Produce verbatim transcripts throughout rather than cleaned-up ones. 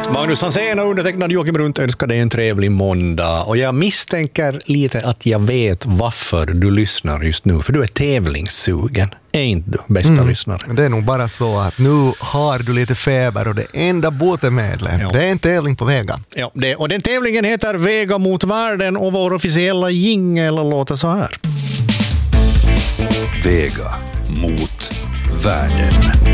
Magnus Hansén och undertecknad Joakim Runt önskar dig en trevlig måndag. Och jag misstänker lite att jag vet varför du lyssnar just nu. För du är tävlingssugen. Är inte du, bästa mm. lyssnare? Det är nog bara så att nu har du lite feber och det enda botemedlet, ja. Det är en tävling på Vega. Ja, det, och den tävlingen heter Vega mot världen och vår officiella jingle låter så här. Vega mot världen.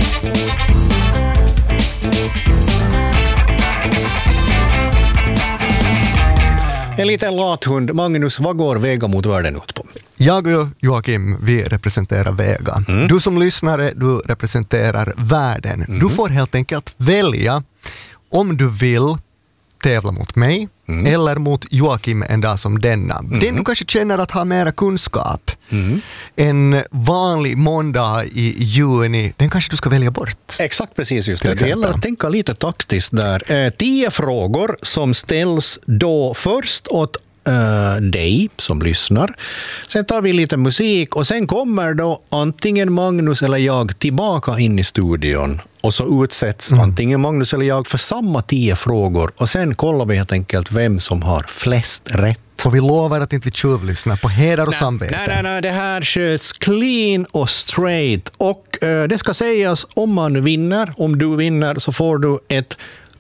En liten lathund. Magnus, vad går Vega mot världen ut på? Jag och Joakim, vi representerar Vega. Mm. Du som lyssnare, du representerar världen. Mm. Du får helt enkelt välja om du vill tävla mot mig mm. eller mot Joakim en dag som denna. Mm. Den du kanske känner att ha mera kunskap mm. en vanlig måndag i juni, den kanske du ska välja bort. Exakt, precis just det. Det gäller att tänka lite taktiskt där. Eh, tio frågor som ställs då först åt Uh, dig som lyssnar. Sen tar vi lite musik och sen kommer då antingen Magnus eller jag tillbaka in i studion och så utsätts mm. antingen Magnus eller jag för samma tio frågor och sen kollar vi helt enkelt vem som har flest rätt. Och vi lovar att inte vi tjuvlyssnar på heder och nej, samvete. Nej, nej, nej, det här sköts clean och straight och uh, det ska sägas om man vinner, om du vinner så får du ett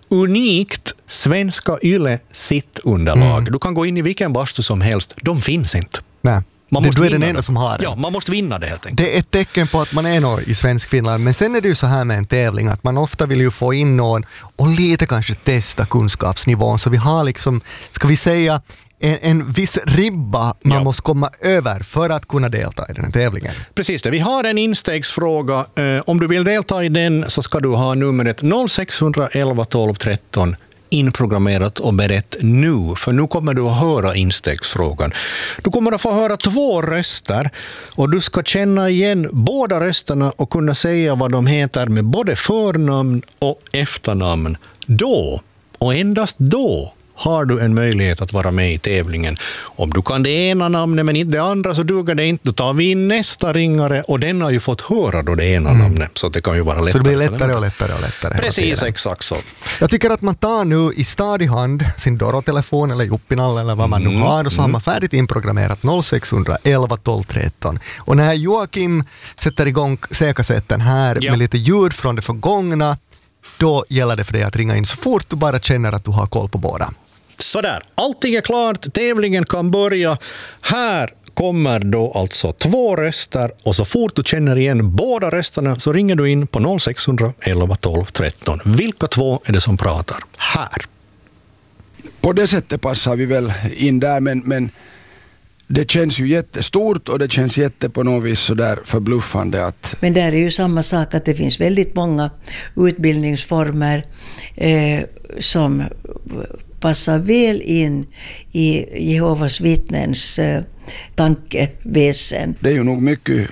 unikt svenska Yle sitt underlag. Mm. Du kan gå in i vilken bastu som helst. De finns inte. Nej. Man det, måste du är den enda det. Som har det. Ja, man måste vinna det helt enkelt. Det är ett tecken på att man är nog i svensk Finland. Men sen är det ju så här med en tävling att man ofta vill ju få in någon och lite kanske testa kunskapsnivån. Så vi har liksom, ska vi säga, en, en viss ribba man ja. måste komma över för att kunna delta i den här tävlingen. Precis det. Vi har en instegsfråga. Eh, om du vill delta i den så ska du ha numret noll sex ett ett tolv tretton inprogrammerat och berätt nu. För nu kommer du att höra instegsfrågan. Du kommer att få höra två röster och du ska känna igen båda rösterna och kunna säga vad de heter med både förnamn och efternamn. Då, och endast då, har du en möjlighet att vara med i tävlingen. Om du kan det ena namnet men inte det andra så duger det inte. Då tar vi in nästa ringare och den har ju fått höra då det ena mm. namnet. Så det kan ju vara lättare. Så det blir lättare och lättare och lättare. Precis, exakt så. Jag tycker att man tar nu i stadig hand sin Doro-telefon eller Juppinall eller vad man mm. nu har och så har man färdigt inprogrammerat noll sex ett ett tolv tretton. Och när Joakim sätter igång C-kassetten här ja. med lite ljud från det förgångna, då gäller det för dig att ringa in så fort du bara känner att du har koll på båda. Sådär, allting är klart, tävlingen kan börja. Här kommer då alltså två röster och så fort du känner igen båda rösterna så ringer du in på noll sex ett ett tolv tretton. Vilka två är det som pratar? Här. På det sättet passar vi väl in där, men, men det känns ju jättestort och det känns jätte på något vis så där förbluffande att... Men där är ju samma sak att det finns väldigt många utbildningsformer eh, som passar väl in i Jehovas vittnens eh, tankeväsen. Det är ju nog mycket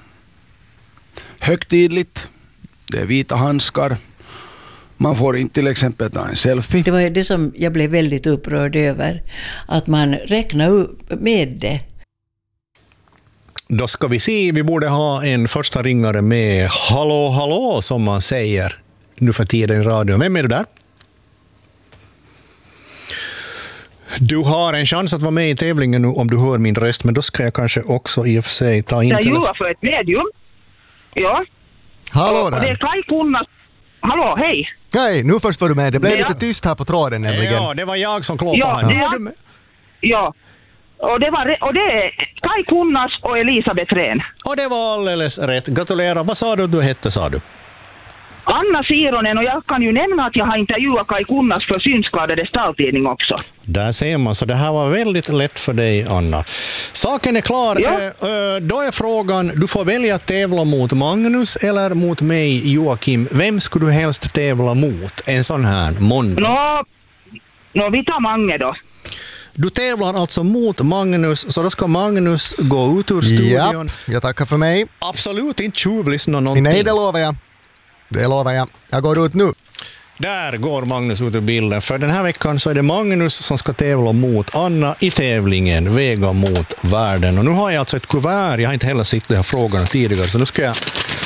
högtidligt. Det är vita handskar. Man får inte till exempel ta en selfie. Det var det som jag blev väldigt upprörd över. Att man räknar med det. Då ska vi se, vi borde ha en första ringare med hallå, hallå som man säger nu för tiden i radio. Vem är du där? Du har en chans att vara med i tävlingen nu om du hör min röst, men då ska jag kanske också i och för sig ta in... Jag jobbar för ett medium. Ja. Hallå där. Och det är Kai Kunnas. Hallå, hej. Nej, nu först var du med. Det blev ja. lite tyst här på tråden nämligen. Ja, det var jag som klåpade. Ja, här. det var, ja. Och det, var, och det är Kai Kunnas och Elisabeth Rehn. Och det var alldeles rätt. Gratulerar. Vad sa du du hette, sa du? Anna Sironen, och jag kan ju nämna att jag har intervjuat Kai Kunnas för synskadades taltidning också. Där ser man, så det här var väldigt lätt för dig, Anna. Saken är klar. Ja. Ö, då är frågan, du får välja att tävla mot Magnus eller mot mig, Joakim. Vem skulle du helst tävla mot en sån här måndag? Nå, nå vi tar Mange då. Du tävlar alltså mot Magnus, så då ska Magnus gå ut ur studion. Japp, jag tackar för mig. Absolut inte tjuvlyssna någonting. Nej, det lovar jag. Det lovar jag. Jag går ut nu. Där går Magnus ut ur bilden. För den här veckan så är det Magnus som ska tävla mot Anna i tävlingen Vega mot världen. Och nu har jag alltså ett kuvert. Jag har inte heller sett de här frågorna tidigare. Så nu ska jag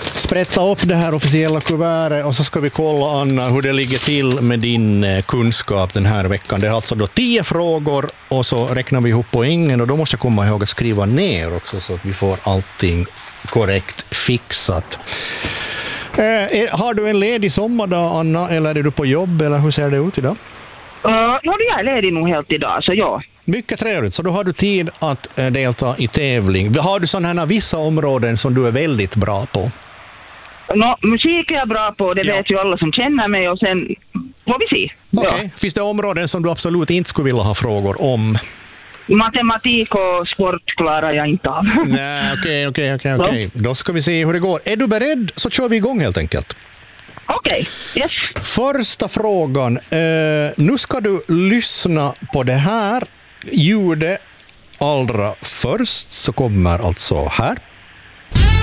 sprätta upp det här officiella kuvertet och så ska vi kolla, Anna, hur det ligger till med din kunskap den här veckan. Det är alltså då tio frågor och så räknar vi ihop poängen och då måste jag komma ihåg att skriva ner också så att vi får allting korrekt fixat. Eh, har du en ledig sommardag, Anna, eller är du på jobb eller hur ser det ut idag? Uh, ja, jag är ledig nog helt idag, så ja. Mycket trevligt, så då har du tid att eh, delta i tävling. Har du sådana här vissa områden som du är väldigt bra på? No, musik är jag bra på, det Ja. vet ju alla som känner mig och sen får vi se. Okej. Ja. Finns det områden som du absolut inte skulle vilja ha frågor om? Matematik och sport klarar jag inte av. Nej, okej, okej, okej, okej. Då ska vi se hur det går. Är du beredd så kör vi igång helt enkelt. Okej, yes. Första frågan. Eh, nu ska du lyssna på det här ljudet allra först, så kommer alltså här.